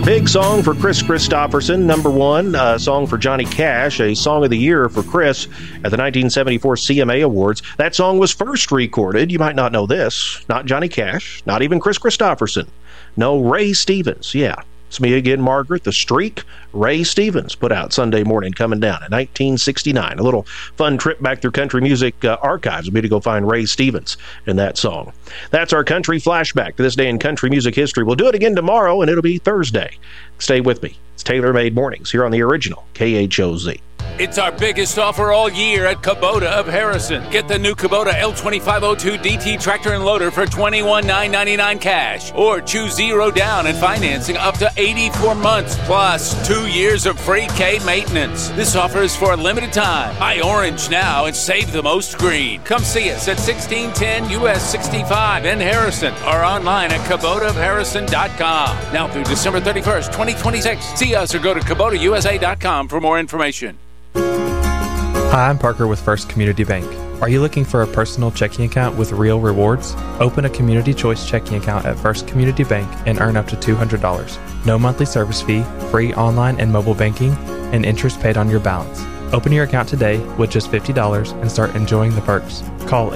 Big song for Chris Christopherson, number one song for Johnny Cash, a Song of the Year for Chris at the 1974 CMA Awards. That song was first recorded, you might not know this, not Johnny Cash, not even Chris Christopherson. No, Ray Stevens, yeah. It's me again, Margaret, The Streak. Ray Stevens put out Sunday Morning Coming Down in 1969. A little fun trip back through country music archives would be to go find Ray Stevens in that song. That's our country flashback to this day in country music history. We'll do it again tomorrow, and it'll be Thursday. Stay with me. It's Taylor Made Mornings here on the original KHOZ. It's our biggest offer all year at Kubota of Harrison. Get the new Kubota L2502 DT tractor and loader for $21,999 cash. Or choose 0 down and financing up to 84 months, plus 2 years of free K maintenance. This offer is for a limited time. Buy orange now and save the most green. Come see us at 1610 US 65 in Harrison or online at KubotaofHarrison.com. Now through December 31st, 2026. See us or go to KubotaUSA.com for more information. Hi, I'm Parker with First Community Bank. Are you looking for a personal checking account with real rewards? Open a Community Choice checking account at First Community Bank and earn up to $200. No monthly service fee, free online and mobile banking, and interest paid on your balance. Open your account today with just $50 and start enjoying the perks. Call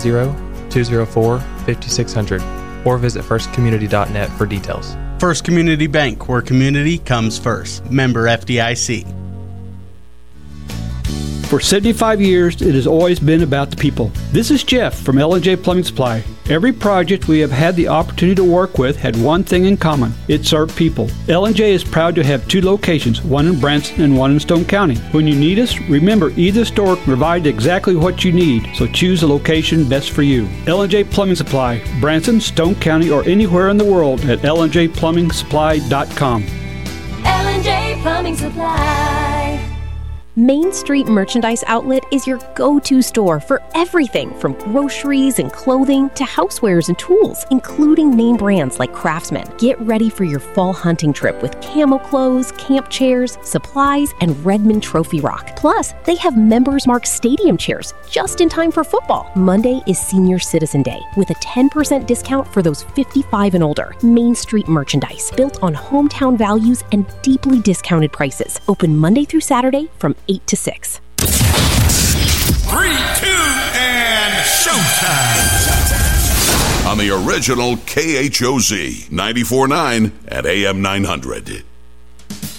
870-204-5600 or visit firstcommunity.net for details. First Community Bank, where community comes first. Member FDIC. For 75 years, it has always been about the people. This is Jeff from L&J Plumbing Supply. Every project we have had the opportunity to work with had one thing in common. It served people. L&J is proud to have 2 locations, one in Branson and one in Stone County. When you need us, remember either store can provide exactly what you need, so choose the location best for you. L&J Plumbing Supply, Branson, Stone County, or anywhere in the world at ljplumbingsupply.com. L&J Plumbing Supply. Main Street Merchandise Outlet is your go-to store for everything from groceries and clothing to housewares and tools, including name brands like Craftsman. Get ready for your fall hunting trip with camo clothes, camp chairs, supplies, and Redmond Trophy Rock. Plus, they have Members Mark Stadium chairs just in time for football. Monday is Senior Citizen Day with a 10% discount for those 55 and older. Main Street Merchandise, built on hometown values and deeply discounted prices. Open Monday through Saturday from 8 to 6. 3, 2, and showtime! On the original KHOZ 94.9 at AM 900.